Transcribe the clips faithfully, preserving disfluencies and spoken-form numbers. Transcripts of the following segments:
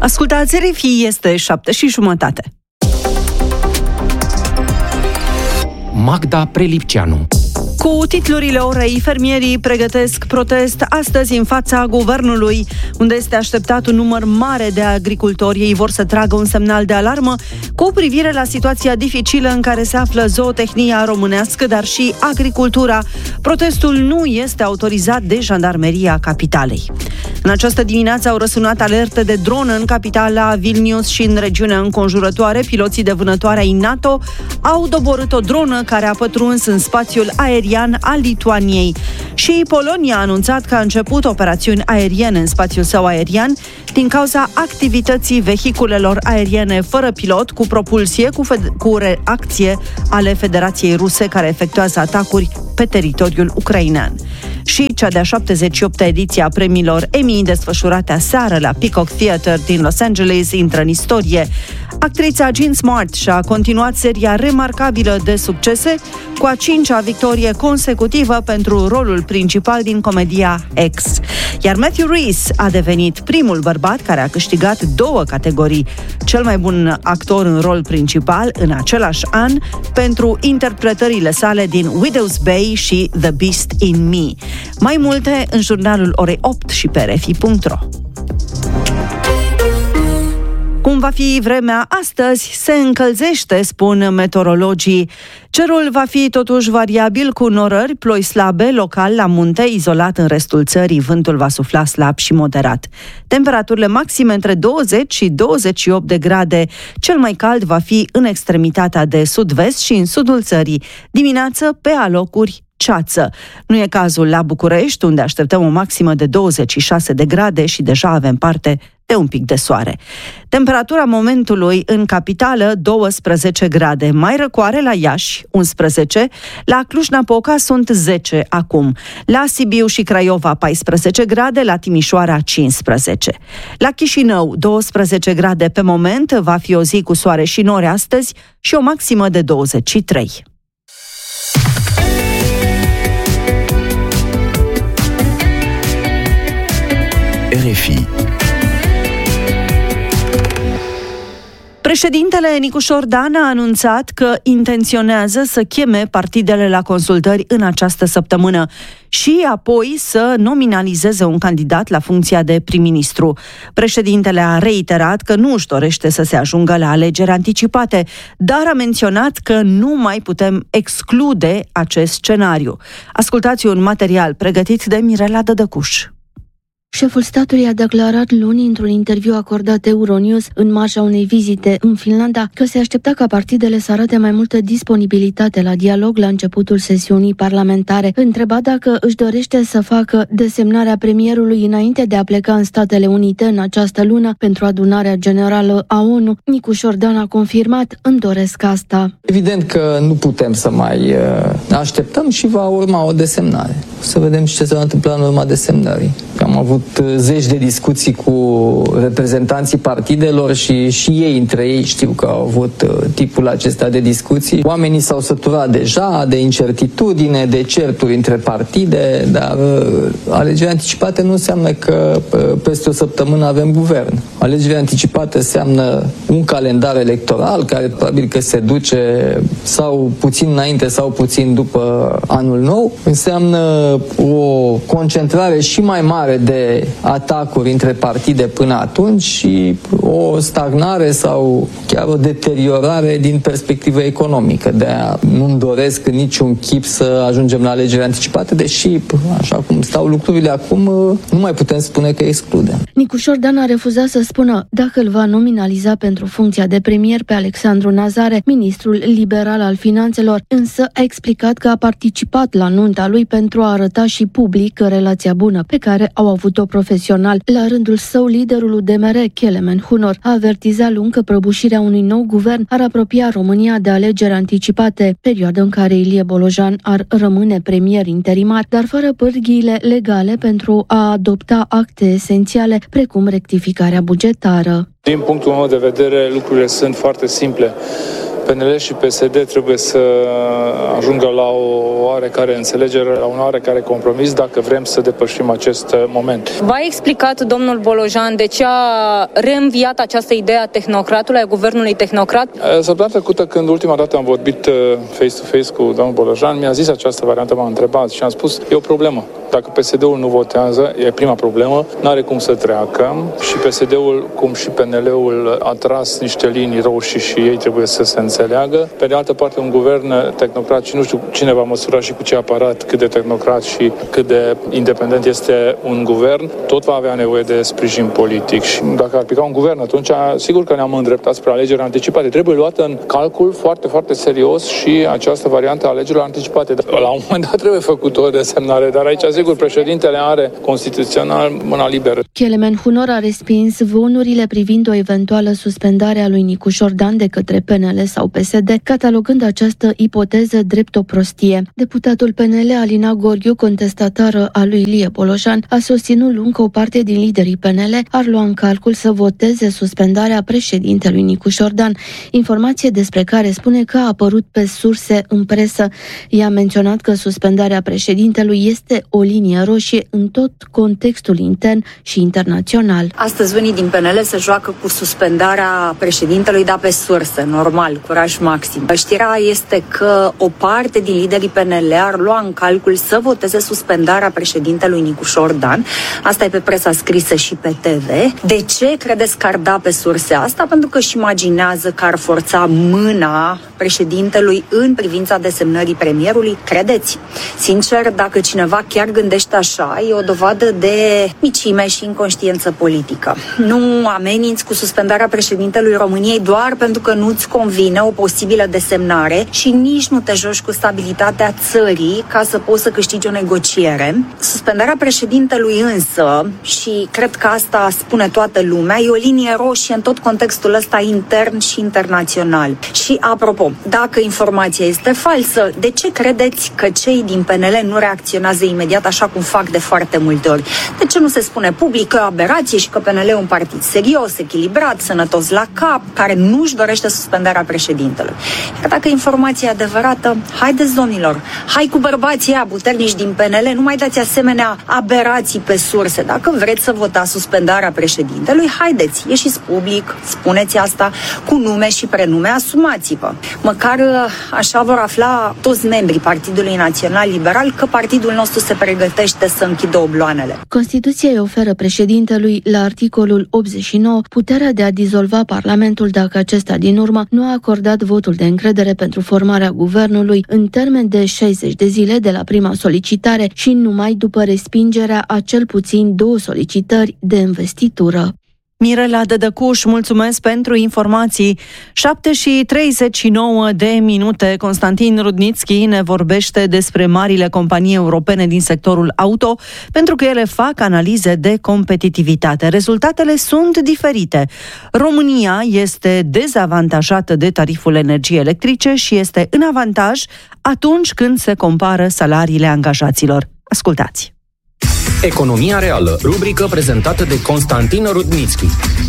Ascultați R F I, este șapte și jumătate. Magda Prelipceanu. Cu titlurile orei, fermierii pregătesc protest astăzi în fața guvernului, unde este așteptat un număr mare de agricultori. Ei vor să tragă un semnal de alarmă cu privire la situația dificilă în care se află zootehnia românească, dar și agricultura. Protestul nu este autorizat de Jandarmeria Capitalei. În această dimineață au răsunat alerte de dronă în capitala Vilnius și în regiunea înconjurătoare. Piloții de vânătoare ai NATO au doborât o dronă care a pătruns în spațiul aerian al Lituaniei. Și Polonia a anunțat că a început operațiuni aeriene în spațiul său aerian din cauza activității vehiculelor aeriene fără pilot cu propulsie cu, fed- cu reacție ale Federației Ruse, care efectuează atacuri pe teritoriul ucrainean. Și cea de-a șaptezeci și opta ediție a premiilor Emmy, desfășurate aseară la Peacock Theatre din Los Angeles, intră în istorie. Actrița Jean Smart și-a continuat seria remarcabilă de succese cu a cincea victorie consecutivă pentru rolul principal din comedia X. Iar Matthew Rhys a devenit primul bărbat care a câștigat două categorii: cel mai bun actor în rol principal în același an pentru interpretările sale din Widow's Bay și The Beast in Me. Mai multe în jurnalul orei opt și pe r f i punct r o. Cum va fi vremea astăzi? Se încălzește, spun meteorologii. Cerul va fi totuși variabil cu norări, ploi slabe, local la munte, izolat în restul țării. Vântul va sufla slab și moderat. Temperaturile maxime între douăzeci și douăzeci și opt de grade. Cel mai cald va fi în extremitatea de sud-vest și în sudul țării. Dimineață, pe alocuri, ceață. Nu e cazul la București, unde așteptăm o maximă de douăzeci și șase de grade și deja avem parte de un pic de soare. Temperatura momentului în capitală douăsprezece grade, mai răcoare la Iași unsprezece, la Cluj-Napoca sunt zece acum, la Sibiu și Craiova paisprezece grade, la Timișoara cincisprezece. La Chișinău douăsprezece grade pe moment, va fi o zi cu soare și nori astăzi și o maximă de douăzeci și trei. R F I. Președintele Nicușor Dan a anunțat că intenționează să cheme partidele la consultări în această săptămână și apoi să nominalizeze un candidat la funcția de prim-ministru. Președintele a reiterat că nu își dorește să se ajungă la alegeri anticipate, dar a menționat că nu mai putem exclude acest scenariu. Ascultați un material pregătit de Mirela Dădăcuș. Șeful statului a declarat luni într-un interviu acordat Euronews în marja unei vizite în Finlanda că se aștepta ca partidele să arate mai multă disponibilitate la dialog la începutul sesiunii parlamentare. Întrebat dacă își dorește să facă desemnarea premierului înainte de a pleca în Statele Unite în această lună pentru adunarea generală a O N U, Nicușor Dan a confirmat: îmi doresc asta. Evident că nu putem să mai așteptăm și va urma o desemnare. Să vedem și ce se va întâmpla în urma desemnării. Am avut zeci de discuții cu reprezentanții partidelor și și ei între ei știu că au avut tipul acesta de discuții. Oamenii s-au săturat deja de incertitudine, de certuri între partide, dar alegerile anticipate nu înseamnă că peste o săptămână avem guvern. Alegerile anticipate înseamnă un calendar electoral care probabil că se duce sau puțin înainte sau puțin după anul nou. Înseamnă o concentrare și mai mare de atacuri între partide până atunci și o stagnare sau chiar o deteriorare din perspectivă economică. De-aia nu-mi doresc în niciun chip să ajungem la alegeri anticipate, deși, așa cum stau lucrurile acum, nu mai putem spune că excludem. Nicușor Dan a refuzat să spună dacă îl va nominaliza pentru funcția de premier pe Alexandru Nazare, ministrul liberal al finanțelor, însă a explicat că a participat la nunta lui pentru a arăta și public relația bună pe care au avut-o profesional. La rândul său, liderul U D M R, Kelemen Hunor, a avertizat luni că prăbușirea unui nou guvern ar apropia România de alegeri anticipate, perioadă în care Ilie Bolojan ar rămâne premier interimar, dar fără pârghiile legale pentru a adopta acte esențiale, precum rectificarea bugetară. Din punctul meu de vedere, lucrurile sunt foarte simple. P N L și P S D trebuie să ajungă la o oarecare înțelegere, la un oarecare compromis dacă vrem să depășim acest moment. V-a explicat domnul Bolojan de ce a reînviat această idee a tehnocratului, a guvernului tehnocrat? Săptămâna trecută, când ultima dată am vorbit face-to-face cu domnul Bolojan, mi-a zis această variantă, m-a întrebat și am spus, e o problemă. Dacă P S D-ul nu votează, e prima problemă, n-are cum să treacă și P S D-ul, cum și P N L-ul, a tras niște linii roșii și ei trebuie să se înțeleagă. Pe de altă parte, un guvern tehnocrat și nu știu cine va măsura și cu ce aparat, cât de tehnocrat și cât de independent este un guvern, tot va avea nevoie de sprijin politic. Și dacă ar pica un guvern, atunci sigur că ne-am îndreptat spre alegeri anticipate. Trebuie luată în calcul foarte, foarte serios și această variantă a alegerilor anticipate. La un moment dat trebuie făcut o desemnare, dar aici sigur președintele are constituțional mâna liberă. Kelemen Hunor a respins zvonurile privind o eventuală suspendare a lui Nicu Șordan de către P N L sau P S D, catalogând această ipoteză drept o prostie. Deputatul P N L Alina Gorghiu, contestatară a lui Ilie Bolojan, a susținut lung că o parte din liderii P N L ar lua în calcul să voteze suspendarea președintelui Nicu Șordan, informație despre care spune că a apărut pe surse în presă. Ea a menționat că suspendarea președintelui este o linie roșie în tot contextul intern și internațional. Astăzi unii din P N L se joacă cu suspendarea președintelui, dar pe surse, normal, curaj maxim. Știrea este că o parte din liderii P N L ar lua în calcul să voteze suspendarea președintelui Nicu Șordan. Asta e pe presa scrisă și pe T V. De ce credeți că ar da pe surse asta? Pentru că își imaginează că ar forța mâna președintelui în privința desemnării premierului. Credeți? Sincer, dacă cineva chiar gândește așa, e o dovadă de micime și inconștiență politică. Nu ameninți cu suspendarea președintelui României doar pentru că nu-ți convine o posibilă desemnare și nici nu te joci cu stabilitatea țării ca să poți să câștigi o negociere. Suspendarea președintelui însă, și cred că asta spune toată lumea, e o linie roșie în tot contextul ăsta intern și internațional. Și apropo, dacă informația este falsă, de ce credeți că cei din P N L nu reacționează imediat așa cum fac de foarte multe ori? De ce nu se spune public că e o aberație și că P N L e un partid serios, echilibrat, sănătos la cap, care nu-și dorește suspendarea președintelui? Iar dacă informația e adevărată, haideți, domnilor, hai cu bărbații aia puternici din P N L, nu mai dați asemenea aberații pe surse. Dacă vreți să votați suspendarea președintelui, haideți, ieșiți public, spuneți asta cu nume și prenume, asumați-vă. Măcar așa vor afla toți membrii Partidului Național Liberal că partidul nostru se pregătește să închidă obloanele. Constituția îi oferă președintelui, la articolul optzeci și nouă, puterea de a dizolva Parlamentul dacă acesta din urmă nu a acordat votul de încredere pentru formarea guvernului în termen de șaizeci de zile de la prima solicitare și numai după respingerea a cel puțin două solicitări de investitură. Mirela Dădăcuș, mulțumesc pentru informații. șapte și treizeci și nouă de minute. Constantin Rudnițchi ne vorbește despre marile companii europene din sectorul auto, pentru că ele fac analize de competitivitate. Rezultatele sunt diferite. România este dezavantajată de tariful energiei electrice și este în avantaj atunci când se compară salariile angajaților. Ascultați! Economia reală, rubrică prezentată de Constantin Rudnițchi.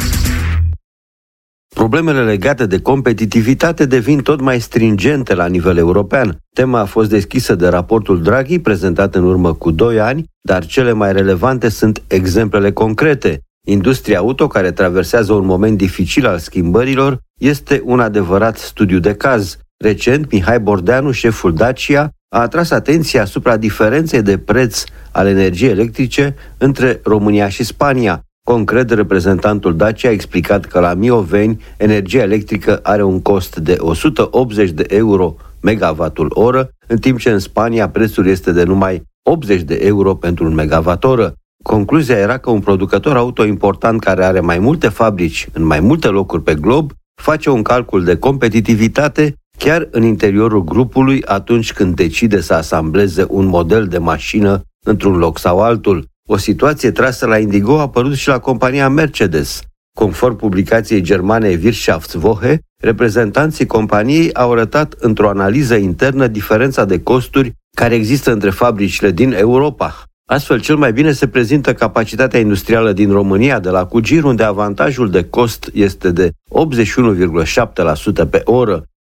Problemele legate de competitivitate devin tot mai stringente la nivel european. Tema a fost deschisă de raportul Draghi, prezentat în urmă cu doi ani, dar cele mai relevante sunt exemplele concrete. Industria auto, care traversează un moment dificil al schimbărilor, este un adevărat studiu de caz. Recent, Mihai Bordeanu, șeful Dacia, a atras atenția asupra diferenței de preț al energiei electrice între România și Spania. Concret, reprezentantul Dacia a explicat că la Mioveni energia electrică are un cost de o sută optzeci de euro megavatul oră, în timp ce în Spania prețul este de numai optzeci de euro pentru un megawatt oră. Concluzia era că un producător auto important care are mai multe fabrici în mai multe locuri pe glob face un calcul de competitivitate chiar în interiorul grupului atunci când decide să asambleze un model de mașină într-un loc sau altul. O situație trasă la indigo a apărut și la compania Mercedes. Conform publicației germane Wirtschaftswoche, reprezentanții companiei au arătat într-o analiză internă diferența de costuri care există între fabricile din Europa. Astfel, cel mai bine se prezintă capacitatea industrială din România de la Cugir, unde avantajul de cost este de optzeci și unu virgulă șapte la sută pe oră.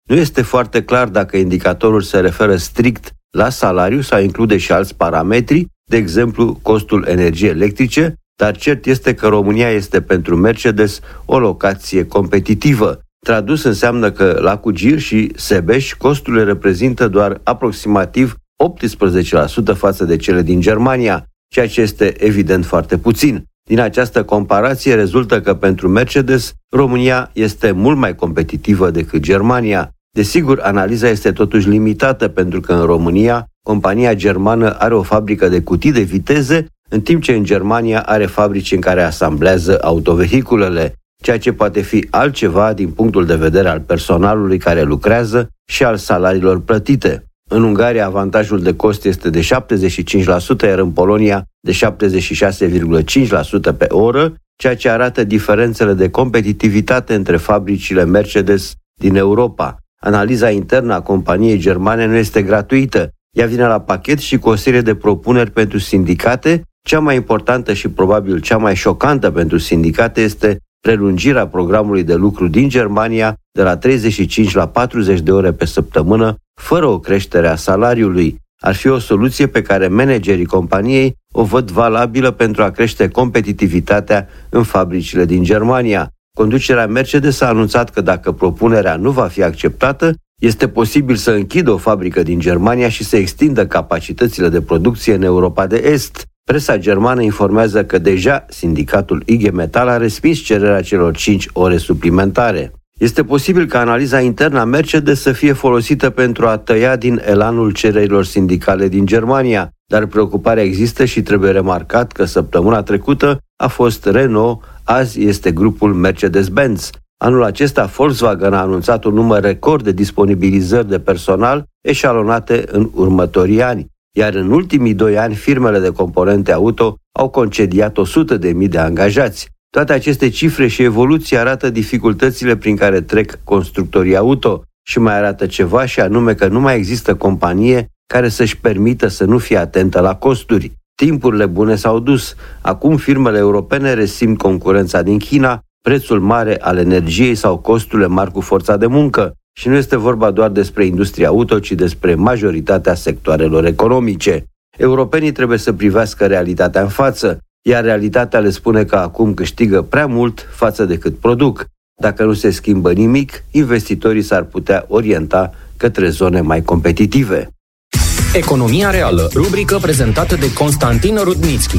Nu este foarte clar dacă indicatorul se referă strict la salariu sau include și alți parametri, de exemplu costul energiei electrice, dar cert este că România este pentru Mercedes o locație competitivă. Tradus înseamnă că la Cugir și Sebeș costurile reprezintă doar aproximativ optsprezece la sută față de cele din Germania, ceea ce este evident foarte puțin. Din această comparație rezultă că pentru Mercedes, România este mult mai competitivă decât Germania. Desigur, analiza este totuși limitată pentru că în România, compania germană are o fabrică de cutii de viteze, în timp ce în Germania are fabrici în care asamblează autovehiculele, ceea ce poate fi altceva din punctul de vedere al personalului care lucrează și al salariilor plătite. În Ungaria, avantajul de cost este de șaptezeci și cinci la sută, iar în Polonia de șaptezeci și șase virgulă cinci la sută pe oră, ceea ce arată diferențele de competitivitate între fabricile Mercedes din Europa. Analiza internă a companiei germane nu este gratuită. Ea vine la pachet și cu o serie de propuneri pentru sindicate. Cea mai importantă și probabil cea mai șocantă pentru sindicate este prelungirea programului de lucru din Germania de la treizeci și cinci la patruzeci de ore pe săptămână, fără o creștere a salariului. Ar fi o soluție pe care managerii companiei o văd valabilă pentru a crește competitivitatea în fabricile din Germania. Conducerea Mercedes a anunțat că dacă propunerea nu va fi acceptată, este posibil să închidă o fabrică din Germania și să extindă capacitățile de producție în Europa de Est. Presa germană informează că deja sindicatul I G Metall a respins cererea celor cinci ore suplimentare. Este posibil ca analiza internă a Mercedes să fie folosită pentru a tăia din elanul cererilor sindicale din Germania, dar preocuparea există și trebuie remarcat că săptămâna trecută a fost Renault, azi este grupul Mercedes-Benz. Anul acesta Volkswagen a anunțat un număr record de disponibilizări de personal eșalonate în următorii ani, iar în ultimii doi ani firmele de componente auto au concediat o sută de mii de angajați. Toate aceste cifre și evoluții arată dificultățile prin care trec constructorii auto și mai arată ceva, și anume că nu mai există companie care să-și permită să nu fie atentă la costuri. Timpurile bune s-au dus. Acum firmele europene resimt concurența din China, prețul mare al energiei sau costurile mari cu forța de muncă. Și nu este vorba doar despre industria auto, ci despre majoritatea sectoarelor economice. Europenii trebuie să privească realitatea în față, iar realitatea le spune că acum câștigă prea mult față de cât produc. Dacă nu se schimbă nimic, investitorii s-ar putea orienta către zone mai competitive. Economia reală, rubrică prezentată de Constantin Rudnitschi.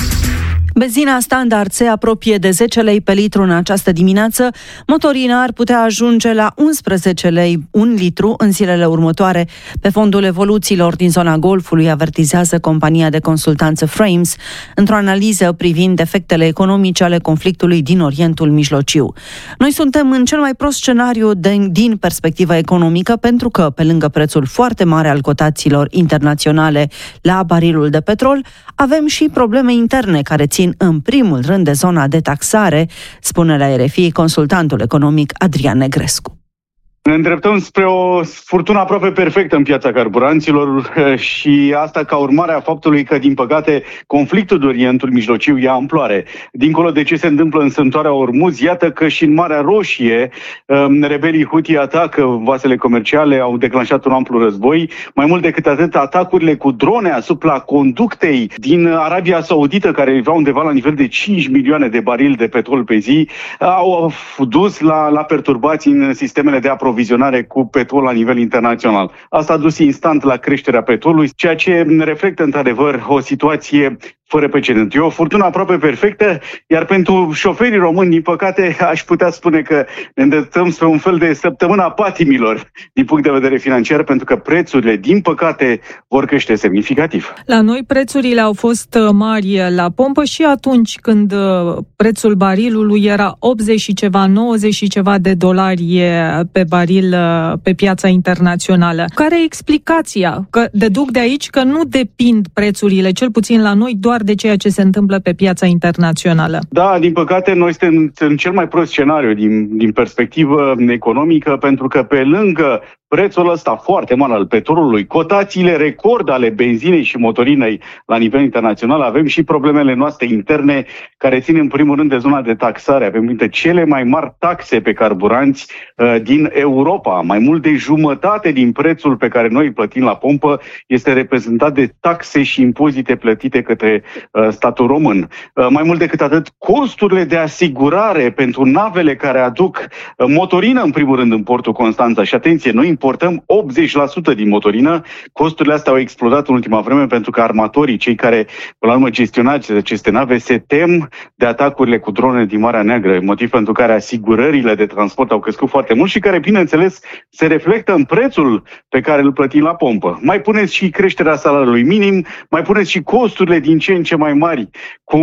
Benzina standard se apropie de zece lei pe litru în această dimineață. Motorina ar putea ajunge la unsprezece lei un litru în zilele următoare. Pe fondul evoluțiilor din zona Golfului, avertizează compania de consultanță Frames într-o analiză privind efectele economice ale conflictului din Orientul Mijlociu. Noi suntem în cel mai prost scenariu de, din perspectiva economică, pentru că, pe lângă prețul foarte mare al cotațiilor internaționale la barilul de petrol, avem și probleme interne care țin în primul rând de zona de taxare, spune la R F I consultantul economic Adrian Negrescu. Ne îndreptăm spre o furtună aproape perfectă în piața carburanților și asta ca urmare a faptului că, din păcate, conflictul de Orientul Mijlociu ia amploare. Dincolo de ce se întâmplă în sântoarea Ormuz, iată că și în Marea Roșie rebelii Houthi atacă vasele comerciale, au declanșat un amplu război. Mai mult decât atât, atacurile cu drone asupra conductei din Arabia Saudită, care era undeva la nivel de cinci milioane de barili de petrol pe zi, au dus la, la perturbații în sistemele de aprovizionare aprovizionare cu petrol la nivel internațional. Asta a dus instant la creșterea petrolului, ceea ce reflectă într-adevăr o situație fără precedent. E o furtună aproape perfectă, iar pentru șoferii români, din păcate, aș putea spune că ne îndreptăm spre un fel de săptămâna patimilor din punct de vedere financiar, pentru că prețurile, din păcate, vor crește semnificativ. La noi prețurile au fost mari la pompă și atunci când prețul barilului era optzeci și ceva, nouăzeci și ceva de dolari pe baril pe piața internațională. Care e explicația? Că deduc de aici că nu depind prețurile, cel puțin la noi, doar de ceea ce se întâmplă pe piața internațională. Da, din păcate, noi suntem în cel mai prost scenariu din, din perspectivă economică, pentru că pe lângă prețul ăsta foarte mare al petrolului, cotațiile record ale benzinei și motorinei la nivel internațional, avem și problemele noastre interne care țin în primul rând de zona de taxare. Avem dintre cele mai mari taxe pe carburanți uh, din Europa. Mai mult de jumătate din prețul pe care noi îl plătim la pompă este reprezentat de taxe și impozite plătite către uh, statul român. Uh, mai mult decât atât, costurile de asigurare pentru navele care aduc uh, motorină în primul rând în portul Constanța. Și atenție, noi importăm optzeci la sută din motorină. Costurile astea au explodat în ultima vreme pentru că armatorii, cei care până la urmă gestionează aceste nave, se tem de atacurile cu drone din Marea Neagră, motiv pentru care asigurările de transport au crescut foarte mult și care, bineînțeles, se reflectă în prețul pe care îl plătim la pompă. Mai puneți și creșterea salariului minim, mai puneți și costurile din ce în ce mai mari cu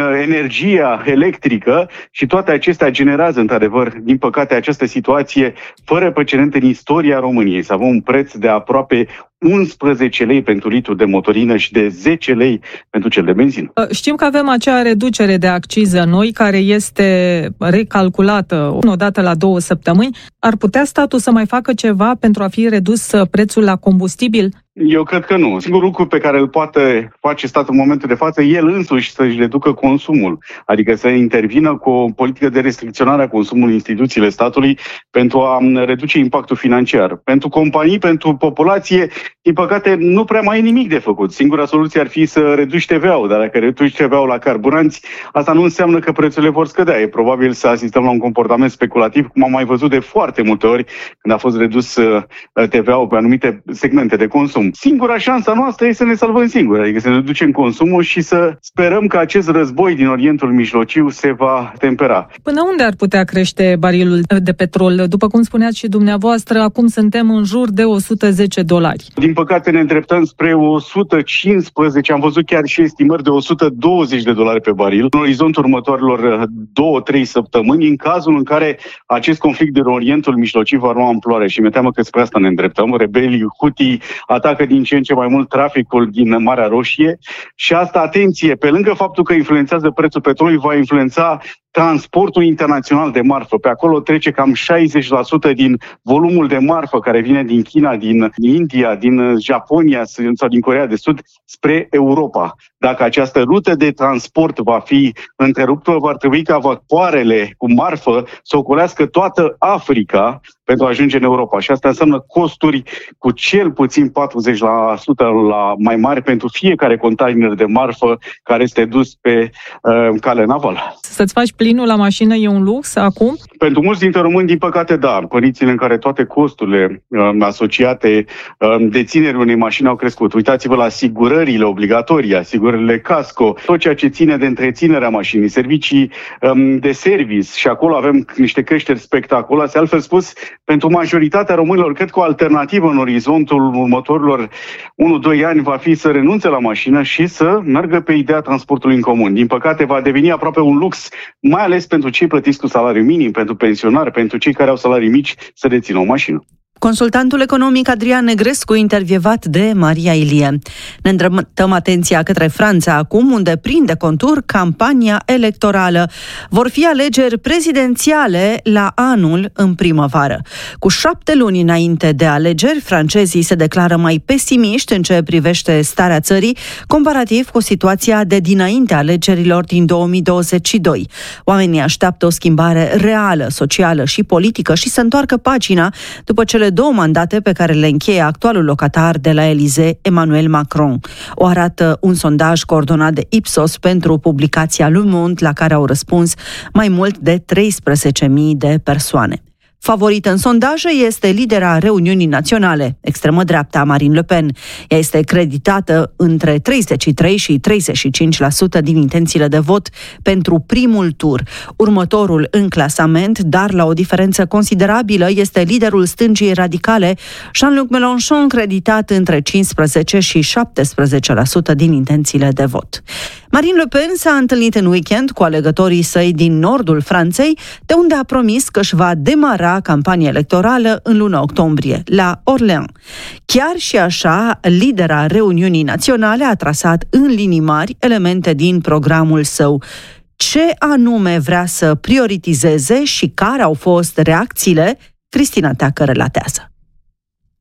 energia electrică și toate acestea generează, într-adevăr, din păcate, această situație fără precedent în istoria României. Să avem un preț de aproape unsprezece lei pentru litru de motorină și de zece lei pentru cel de benzină. Știm că avem acea reducere de acciză noi, care este recalculată odată la două săptămâni. Ar putea statul să mai facă ceva pentru a fi redus prețul la combustibil? Eu cred că nu. Singurul lucru pe care îl poate face statul în momentul de față, el însuși să-și reducă consumul, adică să intervină cu o politică de restricționare a consumului instituțiile statului pentru a reduce impactul financiar. Pentru companii, pentru populație, din păcate, nu prea mai e nimic de făcut. Singura soluție ar fi să reduci T V A-ul, dar dacă reduci T V A-ul la carburanți, asta nu înseamnă că prețurile vor scădea. E probabil să asistăm la un comportament speculativ, cum am mai văzut de foarte multe ori când a fost redus T V A-ul pe anumite segmente de consum. Singura șansă noastră este să ne salvăm singuri, adică să ne ducem consumul și să sperăm că acest război din Orientul Mijlociu se va tempera. Până unde ar putea crește barilul de petrol? După cum spuneați și dumneavoastră, acum suntem în jur de o sută zece dolari. Din păcate ne îndreptăm spre o sută cincisprezece, am văzut chiar și estimări de o sută douăzeci de dolari pe baril în orizontul următoarelor două trei săptămâni, în cazul în care acest conflict din Orientul Mijlociu va lua amploare și mi-e teamă că spre asta ne îndreptăm. Rebelii Houthi atacă din ce în ce mai mult traficul din Marea Roșie și asta, atenție, pe lângă faptul că influențează prețul petrolului, va influența transportul internațional de marfă. Pe acolo trece cam șaizeci la sută din volumul de marfă care vine din China, din India, din Japonia sau din Coreea de Sud spre Europa. Dacă această rută de transport va fi întreruptă, va trebui ca vapoarele cu marfă să ocolească toată Africa pentru a ajunge în Europa. Și asta înseamnă costuri cu cel puțin patruzeci la sută la mai mari pentru fiecare container de marfă care este dus pe uh, cale navală. Să-ți faci plinul la mașină e un lux acum? Pentru mulți dintre români, din păcate, da. Condițiile în care toate costurile uh, asociate uh, deținerii unei mașini au crescut. Uitați-vă la asigurările obligatorii, asigurările casco, tot ceea ce ține de întreținerea mașinii, servicii um, de service și acolo avem niște creșteri spectaculoase. Altfel spus, pentru majoritatea românilor, cred că o alternativă în orizontul următorilor unu doi ani va fi să renunțe la mașină și să meargă pe ideea transportului în comun. Din păcate, va deveni aproape un lux, mai ales pentru cei plătiți cu salariu minim, pentru pensionari, pentru cei care au salarii mici, să dețină o mașină. Consultantul economic Adrian Negrescu, intervievat de Maria Ilie. Ne îndreptăm atenția către Franța acum, unde prinde contur campania electorală. Vor fi alegeri prezidențiale la anul în primăvară. Cu șapte luni înainte de alegeri, francezii se declară mai pesimiști în ce privește starea țării, comparativ cu situația de dinainte alegerilor din două mii douăzeci și doi. Oamenii așteaptă o schimbare reală, socială și politică și să întoarcă pagina după cele două mandate pe care le încheie actualul locatar de la Elysée, Emmanuel Macron. O arată un sondaj coordonat de Ipsos pentru publicația Le Monde, la care au răspuns mai mult de treisprezece mii de persoane. Favorită în sondaje este lidera Reuniunii Naționale, extremă dreapta Marine Le Pen. Ea este creditată între treizeci și trei și treizeci și cinci la sută din intențiile de vot pentru primul tur. Următorul în clasament, dar la o diferență considerabilă, este liderul stângii radicale, Jean-Luc Mélenchon, creditat între cincisprezece și șaptesprezece la sută din intențiile de vot. Marine Le Pen s-a întâlnit în weekend cu alegătorii săi din nordul Franței, de unde a promis că își va demara campania electorală în luna octombrie, la Orléans. Chiar și așa, lidera Reuniunii Naționale a trasat în linii mari elemente din programul său. Ce anume vrea să prioritizeze și care au fost reacțiile? Cristina Teacă relatează.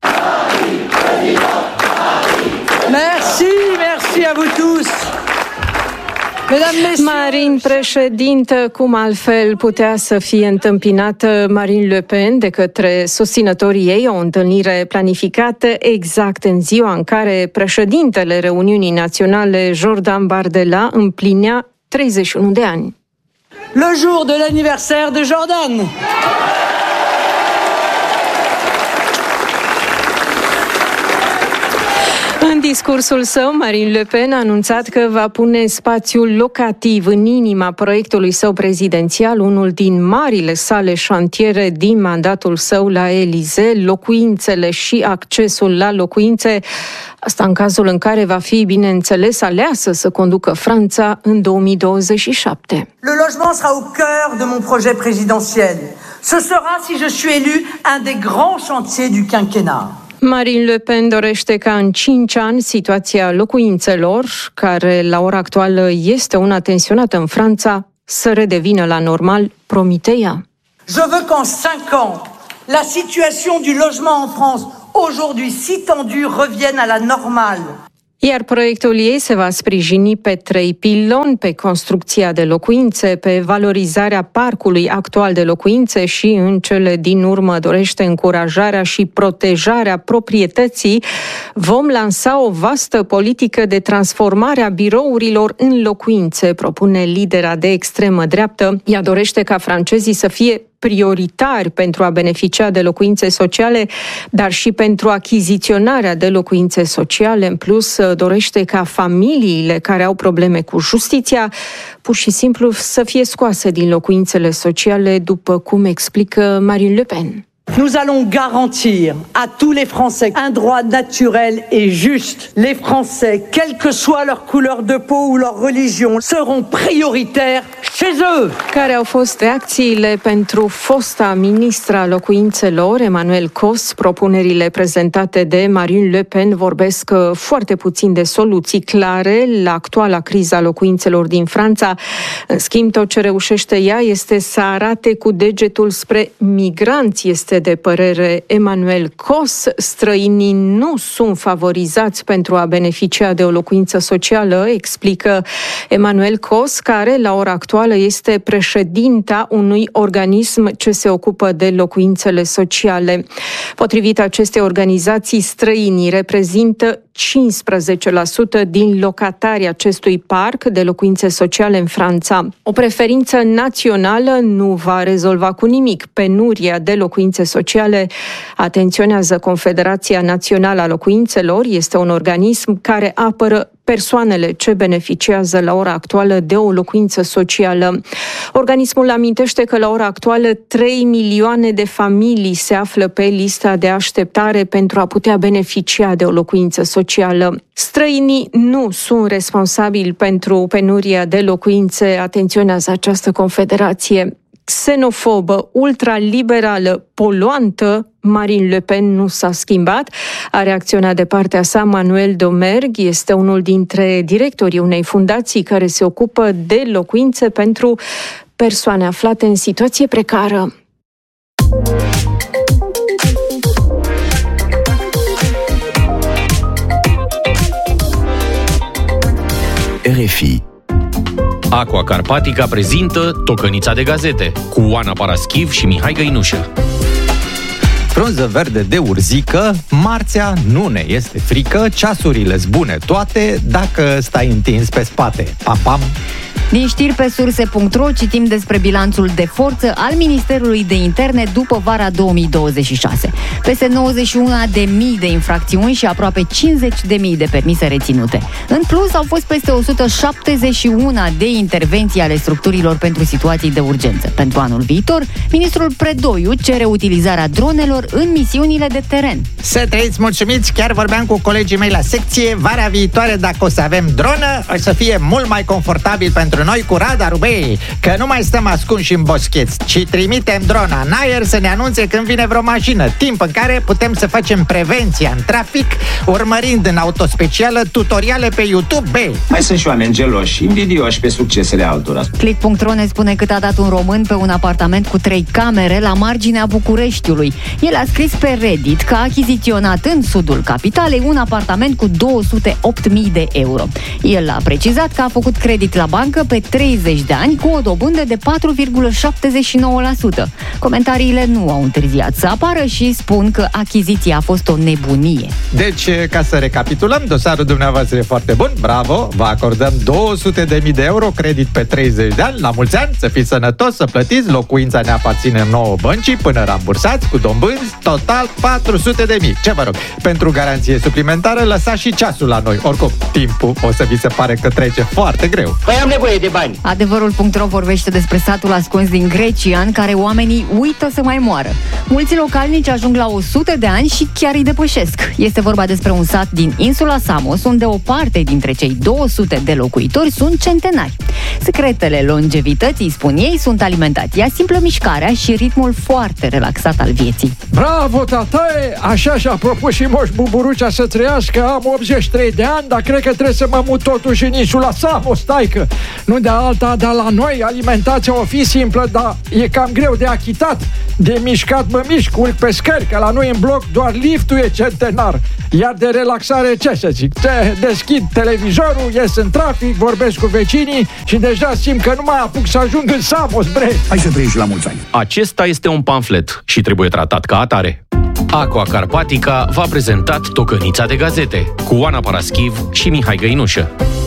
Merci, merci à vous tous. Marine președintă, cum altfel putea să fie întâmpinată Marine Le Pen de către susținătorii ei, o întâlnire planificată exact în ziua în care președintele Reuniunii Naționale, Jordan Bardella, împlinea treizeci și unu de ani. Le jour de l'anniversaire de Jordan. În discursul său, Marine Le Pen a anunțat că va pune spațiul locativ în inima proiectului său prezidențial, unul din marile sale șantiere din mandatul său la Elisee, locuințele și accesul la locuințe, asta în cazul în care va fi, bineînțeles, aleasă să conducă Franța în două mii douăzeci și șapte. Le logement sera au cœur de mon projet présidentiel. Ce sera, si je suis élu, un des grands chantiers du quinquennat. Marine Le Pen dorește ca în cinci ani situația locuințelor, care la ora actuală este una tensionată în Franța, să redevină la normal, promite ea. Je veux qu'en cinq ans, la situation du logement en France, aujourd'hui si tendue, revienne à la normale. Iar proiectul ei se va sprijini pe trei piloni: pe construcția de locuințe, pe valorizarea parcului actual de locuințe și, în cele din urmă, dorește încurajarea și protejarea proprietății. Vom lansa o vastă politică de transformare a birourilor în locuințe, propune lidera de extremă dreaptă. Ea dorește ca francezii să fie prioritari pentru a beneficia de locuințe sociale, dar și pentru achiziționarea de locuințe sociale. În plus, dorește ca familiile care au probleme cu justiția pur și simplu să fie scoase din locuințele sociale, după cum explică Marine Le Pen. Nous allons garantir à tous les Français un droit naturel et juste. Les Français, quelle que soit leur couleur de peau ou leur religion, seront prioritaires chez eux. Care au fost reacțiile pentru fosta ministra locuințelor, Emmanuel Cos? Propunerile prezentate de Marine Le Pen vorbesc foarte puțin de soluții clare la actuala criza locuințelor din Franța. În schimb, tot ce reușește ea este să arate cu degetul spre migranți. Este de părere Emmanuel Cos. Străinii nu sunt favorizați pentru a beneficia de o locuință socială, explică Emmanuel Cos, care la ora actuală este președinta unui organism ce se ocupă de locuințele sociale. Potrivit acestei organizații, străinii reprezintă cincisprezece la sută din locatarii acestui parc de locuințe sociale în Franța. O preferință națională nu va rezolva cu nimic penuria de locuințe sociale, atenționează Confederația Națională a Locuințelor. Este un organism care apără persoanele ce beneficiază la ora actuală de o locuință socială. Organismul amintește că la ora actuală trei milioane de familii se află pe lista de așteptare pentru a putea beneficia de o locuință socială. Străinii nu sunt responsabili pentru penuria de locuințe, atenționează această confederație. Xenofobă, ultraliberală, poluantă, Marine Le Pen nu s-a schimbat. A reacționat de partea sa Manuel Domergue, este unul dintre directorii unei fundații care se ocupă de locuințe pentru persoane aflate în situație precară. R F I. Aqua Carpatica prezintă Tocănița de gazete cu Oana Paraschiv și Mihai Găinușă. Frunză verde de urzică, marțea nu ne este frică, ceasurile zbune toate dacă stai întins pe spate. Pam, pam! Din știri pe surse punct ro citim despre bilanțul de forță al Ministerului de Interne după vara două mii douăzeci și șase. Peste nouăzeci și unu de mii de infracțiuni și aproape cincizeci de mii de permise reținute. În plus, au fost peste o sută șaptezeci și unu de intervenții ale structurilor pentru situații de urgență. Pentru anul viitor, ministrul Predoiu cere utilizarea dronelor în misiunile de teren. Să trăiți mulțumiți, chiar vorbeam cu colegii mei la secție, vara viitoare, dacă o să avem dronă, o să fie mult mai confortabil pentru pentru noi cu radarul, băi, că nu mai stăm ascunși în boscheți, ci trimitem drona în aer să ne anunțe când vine vreo mașină, timp în care putem să facem prevenția în trafic, urmărind în autospecială tutoriale pe YouTube, băi. Mai sunt și oameni geloși, invidioși pe succesele altora. Click punct ro ne spune cât a dat un român pe un apartament cu trei camere la marginea Bucureștiului. El a scris pe Reddit că a achiziționat în sudul capitalei un apartament cu două sute opt mii de euro. El a precizat că a făcut credit la bancă pe treizeci de ani cu o dobândă de patru virgulă șaptezeci și nouă la sută. Comentariile nu au întârziat să apară și spun că achiziția a fost o nebunie. Deci, ca să recapitulăm, dosarul dumneavoastră e foarte bun, bravo, vă acordăm două sute de mii de euro credit pe treizeci de ani, la mulți ani, să fiți sănătos, să plătiți, locuința ne aparține nouă băncii până rambursați cu dobânzi, total patru sute de mii. Ce vă rog, pentru garanție suplimentară lăsați și ceasul la noi. Oricum, timpul o să vi se pare că trece foarte greu. Păi am nevoie de bani. Adevărul punct ro vorbește despre satul ascuns din Grecia, în care oamenii uită să mai moară. Mulți localnici ajung la o sută de ani și chiar îi depășesc. Este vorba despre un sat din insula Samos, unde o parte dintre cei două sute de locuitori sunt centenari. Secretele longevității, spun ei, sunt alimentația simplă, mișcarea și ritmul foarte relaxat al vieții. Bravo, tataie! Așa și-a propus și Moș Buburucea să trăiască. Am optzeci și trei de ani, dar cred că trebuie să mă mut totuși în insula Samos, taică. Nu de alta, dar la noi alimentația o fi simplă, dar e cam greu de achitat. De mișcat mă mișc, urc pe scări, că la noi în bloc doar liftul e centenar. Iar de relaxare, ce să zic? Te deschid televizorul, ies în trafic, vorbesc cu vecinii și deja simt că nu mai apuc să ajung în Samos, bre. Hai să trăiești la mulți ani. Acesta este un pamflet și trebuie tratat ca atare. Aqua Carpatica v-a prezentat Tocănița de gazete cu Oana Paraschiv și Mihai Găinușă.